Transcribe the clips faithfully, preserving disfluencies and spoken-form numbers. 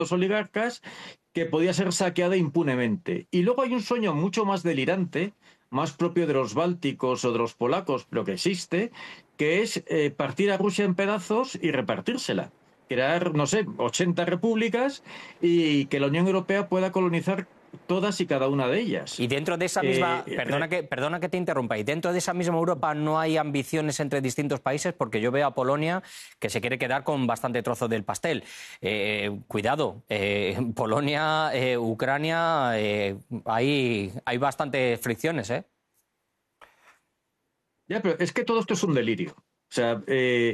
los oligarcas que podía ser saqueada impunemente. Y luego hay un sueño mucho más delirante, más propio de los bálticos o de los polacos, pero que existe, que es eh, partir a Rusia en pedazos y repartírsela. Crear, no sé, ochenta repúblicas y que la Unión Europea pueda colonizar todas y cada una de ellas. Y dentro de esa misma, Eh, perdona que, perdona que te interrumpa, y dentro de esa misma Europa no hay ambiciones entre distintos países, porque yo veo a Polonia que se quiere quedar con bastante trozo del pastel. Eh, cuidado, eh, Polonia, eh, Ucrania, eh, hay, hay bastantes fricciones, ¿eh? Ya, pero es que todo esto es un delirio. O sea, eh,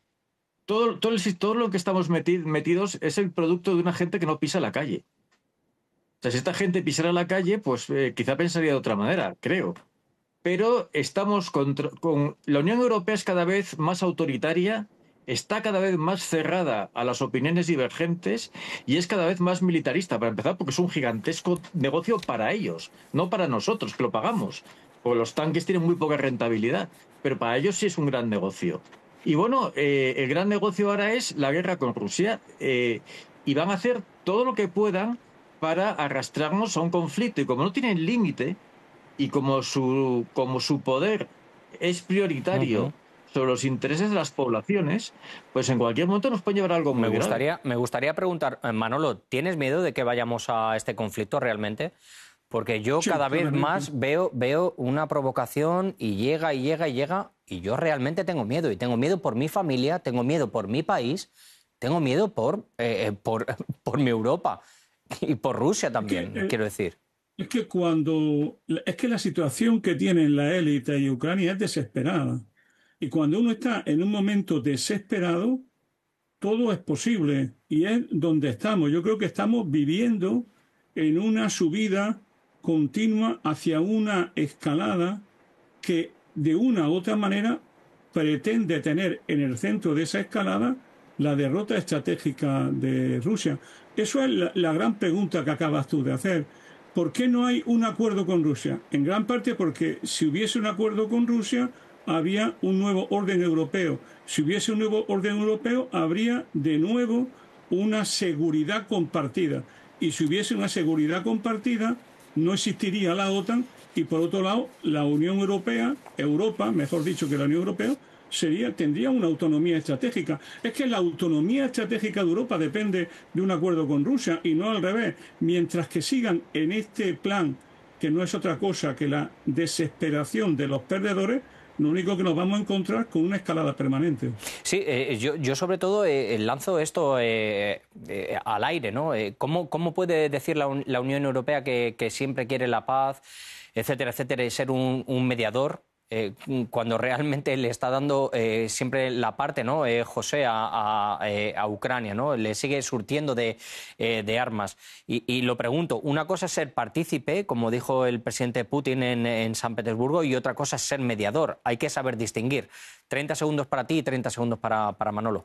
todo, todo, el- todo lo que estamos meti- metidos es el producto de una gente que no pisa la calle. O sea, si esta gente pisara la calle, pues eh, quizá pensaría de otra manera, creo. Pero estamos contra- con... La Unión Europea es cada vez más autoritaria, está cada vez más cerrada a las opiniones divergentes y es cada vez más militarista, para empezar, porque es un gigantesco negocio para ellos, no para nosotros, que lo pagamos. Porque los tanques tienen muy poca rentabilidad, pero para ellos sí es un gran negocio. Y bueno, eh, el gran negocio ahora es la guerra con Rusia, eh, y van a hacer todo lo que puedan para arrastrarnos a un conflicto. Y como no tienen límite, y como su, como su poder es Ujú. prioritario sobre los intereses de las poblaciones, pues en cualquier momento nos puede llevar a algo Me muy grave. gustaría, me gustaría preguntar, eh, Manolo, ¿tienes miedo de que vayamos a este conflicto realmente? Porque yo Sí, cada vez claramente. más veo, veo una provocación y llega y llega y llega y yo realmente tengo miedo. Y tengo miedo por mi familia, tengo miedo por mi país, tengo miedo por, eh, eh, por, por mi Europa y por Rusia Es que, también, eh, quiero decir. es que cuando, es que la situación que tienen la élite y Ucrania es desesperada. Y cuando uno está en un momento desesperado, todo es posible. Y es donde estamos. Yo creo que estamos viviendo en una subida continua hacia una escalada que de una u otra manera pretende tener en el centro de esa escalada la derrota estratégica de Rusia. Eso es la, la gran pregunta que acabas tú de hacer. ¿Por qué no hay un acuerdo con Rusia? En gran parte porque si hubiese un acuerdo con Rusia, había un nuevo orden europeo. Si hubiese un nuevo orden europeo, habría de nuevo una seguridad compartida. Y si hubiese una seguridad compartida, no existiría la OTAN y por otro lado la Unión Europea, Europa, mejor dicho que la Unión Europea, sería, tendría una autonomía estratégica. Es que la autonomía estratégica de Europa depende de un acuerdo con Rusia y no al revés. Mientras que sigan en este plan, que no es otra cosa que la desesperación de los perdedores, lo único que nos vamos a encontrar con una escalada permanente. Sí, eh, yo, yo sobre todo eh, lanzo esto eh, eh, al aire, ¿no? Eh, ¿cómo, ¿Cómo puede decir la, Un- la Unión Europea que, que siempre quiere la paz, etcétera, etcétera, y ser un, un mediador eh, cuando realmente le está dando eh, siempre la parte, ¿no? Eh, José a, a, eh, a Ucrania, ¿no? Le sigue surtiendo de, eh, de armas. Y, y lo pregunto, una cosa es ser partícipe, como dijo el presidente Putin en, en San Petersburgo, y otra cosa es ser mediador. Hay que saber distinguir. treinta segundos para ti y treinta segundos para, para Manolo.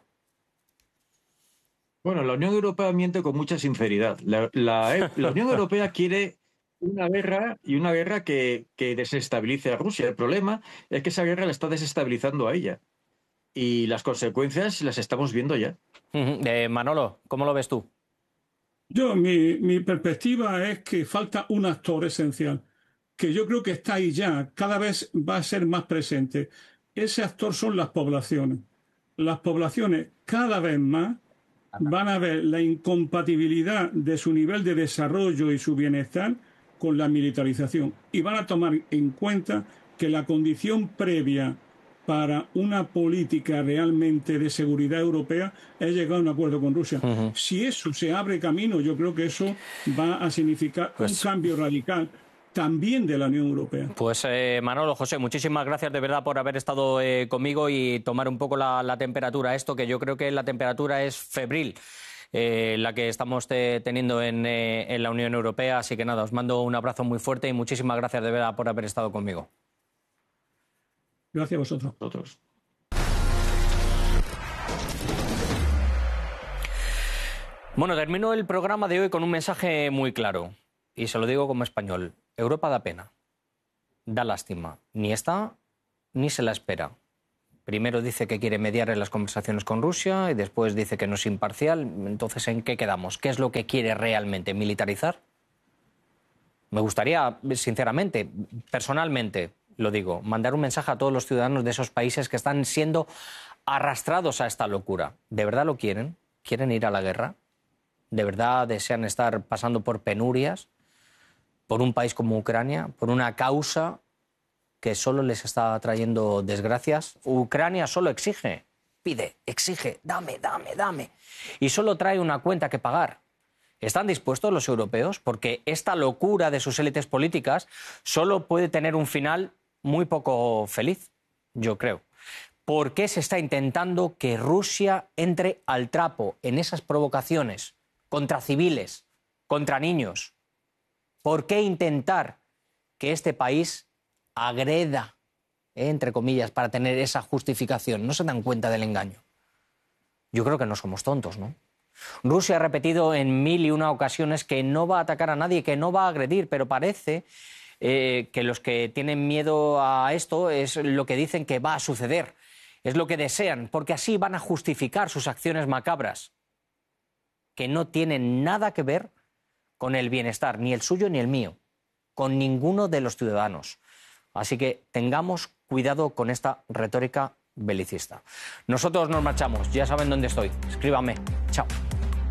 Bueno, la Unión Europea miente con mucha sinceridad. La, la- la Unión Europea quiere una guerra y una guerra que, que desestabilice a Rusia. El problema es que esa guerra la está desestabilizando a ella. Y las consecuencias las estamos viendo ya. Eh, Manolo, ¿cómo lo ves tú? Yo, mi, mi perspectiva es que falta un actor esencial, que yo creo que está ahí ya, cada vez va a ser más presente. Ese actor son las poblaciones. Las poblaciones cada vez más van a ver la incompatibilidad de su nivel de desarrollo y su bienestar con la militarización y van a tomar en cuenta que la condición previa para una política realmente de seguridad europea es llegar a un acuerdo con Rusia. Ujú. Si eso se abre camino, yo creo que eso va a significar un Pues, cambio radical también de la Unión Europea. pues eh, Manolo, José, muchísimas gracias de verdad por haber estado eh, conmigo y tomar un poco la, la temperatura. Esto que yo creo que la temperatura es febril. Eh, la que estamos te, teniendo en, eh, en la Unión Europea. Así que nada, os mando un abrazo muy fuerte y muchísimas gracias de verdad por haber estado conmigo. Gracias a vosotros. Nosotros. Bueno, termino el programa de hoy con un mensaje muy claro. Y se lo digo como español. Europa da pena. Da lástima. Ni está, ni se la espera. Primero dice que quiere mediar en las conversaciones con Rusia y después dice que no es imparcial. Entonces, ¿en qué quedamos? ¿Qué es lo que quiere realmente? ¿Militarizar? Me gustaría, sinceramente, personalmente, lo digo, mandar un mensaje a todos los ciudadanos de esos países que están siendo arrastrados a esta locura. ¿De verdad lo quieren? ¿Quieren ir a la guerra? ¿De verdad desean estar pasando por penurias? ¿Por un país como Ucrania? ¿Por una causa que solo les está trayendo desgracias? Ucrania solo exige, pide, exige, dame, dame, dame. Y solo trae una cuenta que pagar. ¿Están dispuestos los europeos? Porque esta locura de sus élites políticas solo puede tener un final muy poco feliz, yo creo. ¿Por qué se está intentando que Rusia entre al trapo en esas provocaciones contra civiles, contra niños? ¿Por qué intentar que este país agreda, eh, entre comillas, para tener esa justificación? ¿No se dan cuenta del engaño? Yo creo que no somos tontos, ¿no? Rusia ha repetido en mil y una ocasiones que no va a atacar a nadie, que no va a agredir, pero parece eh, que los que tienen miedo a esto es lo que dicen que va a suceder, es lo que desean, porque así van a justificar sus acciones macabras, que no tienen nada que ver con el bienestar, ni el suyo ni el mío, con ninguno de los ciudadanos. Así que tengamos cuidado con esta retórica belicista. Nosotros nos marchamos, ya saben dónde estoy. Escríbanme. Chao.